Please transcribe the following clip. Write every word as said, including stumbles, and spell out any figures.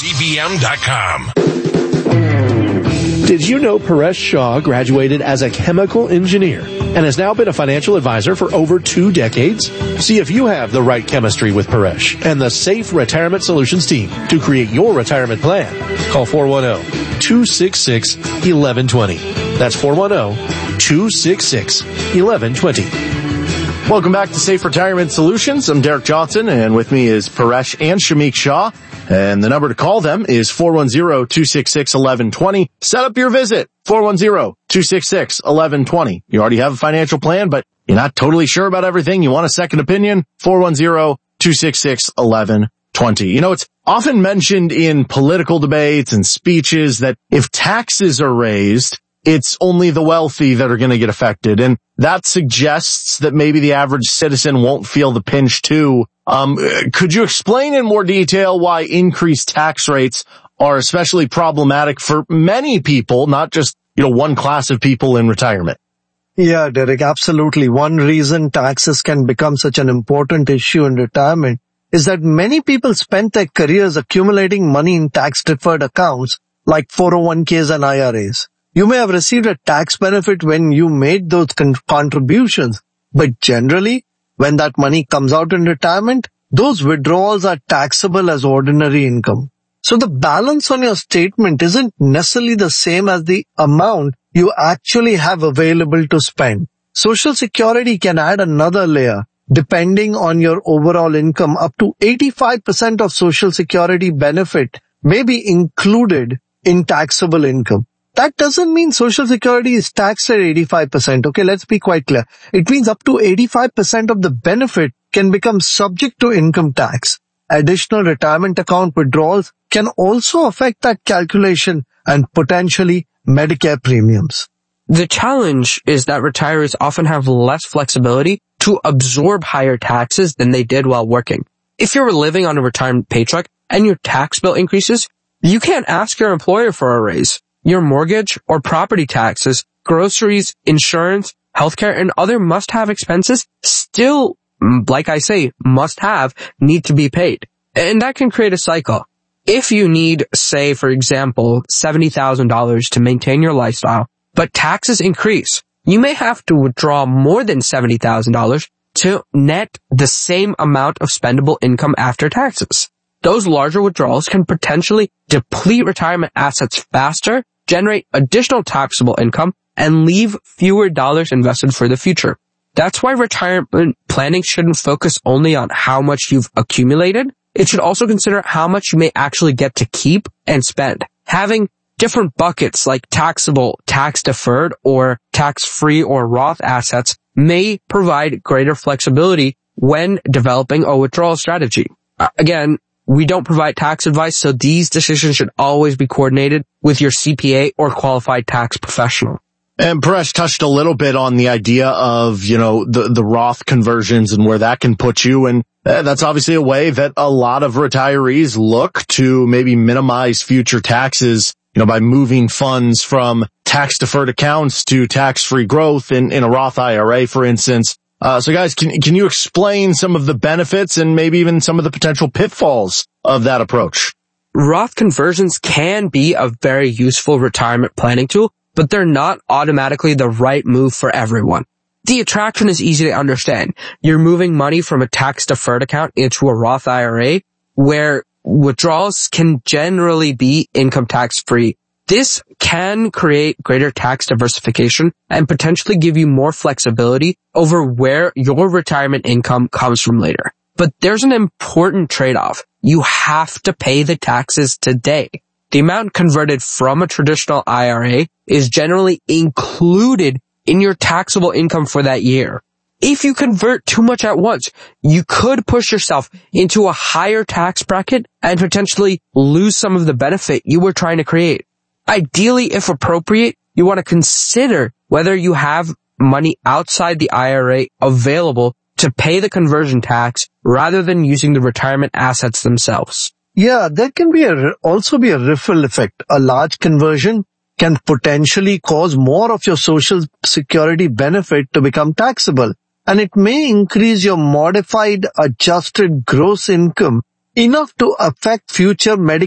C B M dot com. Did you know Paresh Shah graduated as a chemical engineer and has now been a financial advisor for over two decades? See if you have the right chemistry with Paresh and the Safe Retirement Solutions team to create your retirement plan. Call four one zero, two six six, one one two zero. That's four one zero, two six six, one one two zero. Welcome back to Safe Retirement Solutions. I'm Derek Johnson, and with me is Paresh and Shamik Shah. And the number to call them is four one zero, two six six, one one two zero. Set up your visit, four one zero, two six six, one one two zero. You already have a financial plan, but you're not totally sure about everything. You want a second opinion, four one zero, two six six, one one two zero. You know, it's often mentioned in political debates and speeches that if taxes are raised, it's only the wealthy that are going to get affected. And that suggests that maybe the average citizen won't feel the pinch too. Um, could you explain in more detail why increased tax rates are especially problematic for many people, not just, you know, one class of people in retirement? Yeah, Derek, absolutely. One reason taxes can become such an important issue in retirement is that many people spend their careers accumulating money in tax-deferred accounts like four oh one k's and I R As. You may have received a tax benefit when you made those con- contributions, but generally, when that money comes out in retirement, those withdrawals are taxable as ordinary income. So the balance on your statement isn't necessarily the same as the amount you actually have available to spend. Social Security can add another layer. Depending on your overall income, up to eighty-five percent of Social Security benefit may be included in taxable income. That doesn't mean Social Security is taxed at eighty-five percent. Okay, let's be quite clear. It means up to eighty-five percent of the benefit can become subject to income tax. Additional retirement account withdrawals can also affect that calculation and potentially Medicare premiums. The challenge is that retirees often have less flexibility to absorb higher taxes than they did while working. If you're living on a retirement paycheck and your tax bill increases, you can't ask your employer for a raise. Your mortgage or property taxes, groceries, insurance, healthcare, and other must-have expenses still, like I say, must-have, need to be paid. And that can create a cycle. If you need, say, for example, seventy thousand dollars to maintain your lifestyle, but taxes increase, you may have to withdraw more than seventy thousand dollars to net the same amount of spendable income after taxes. Those larger withdrawals can potentially deplete retirement assets faster, generate additional taxable income, and leave fewer dollars invested for the future. That's why retirement planning shouldn't focus only on how much you've accumulated. It should also consider how much you may actually get to keep and spend. Having different buckets like taxable, tax-deferred, or tax-free or Roth assets may provide greater flexibility when developing a withdrawal strategy. Uh, again, we don't provide tax advice, so these decisions should always be coordinated with your C P A or qualified tax professional. And Paresh touched a little bit on the idea of, you know, the, the Roth conversions and where that can put you. And that's obviously a way that a lot of retirees look to maybe minimize future taxes, you know, by moving funds from tax-deferred accounts to tax-free growth in, in a Roth I R A, for instance. Uh, so guys, can, can you explain some of the benefits and maybe even some of the potential pitfalls of that approach? Roth conversions can be a very useful retirement planning tool, but they're not automatically the right move for everyone. The attraction is easy to understand. You're moving money from a tax-deferred account into a Roth I R A, where withdrawals can generally be income tax-free. This can create greater tax diversification and potentially give you more flexibility over where your retirement income comes from later. But there's an important trade-off. You have to pay the taxes today. The amount converted from a traditional I R A is generally included in your taxable income for that year. If you convert too much at once, you could push yourself into a higher tax bracket and potentially lose some of the benefit you were trying to create. Ideally, if appropriate, you want to consider whether you have money outside the I R A available to pay the conversion tax rather than using the retirement assets themselves. Yeah, there can be a, also be a ripple effect. A large conversion can potentially cause more of your Social Security benefit to become taxable, and it may increase your modified adjusted gross income enough to affect future medical